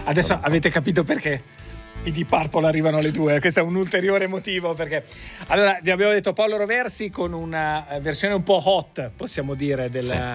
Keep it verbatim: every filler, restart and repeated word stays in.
Adesso avete capito perché i Deep Purple arrivano alle due. Questo è un ulteriore motivo, perché allora vi abbiamo detto Paolo Roversi con una versione un po' hot, possiamo dire, del, sì.